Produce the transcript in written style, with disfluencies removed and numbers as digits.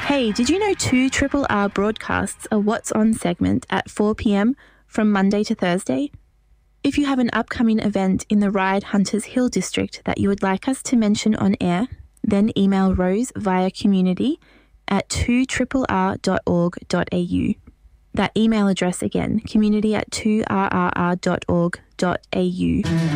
Hey, did you know 2RRR broadcasts a What's On segment at 4 p.m. from Monday to Thursday? If you have an upcoming event in the Ryde Hunters Hill district that you would like us to mention on air, then email Rose via community@2rrr.org.au. That email address again, community@2rrr.org.au.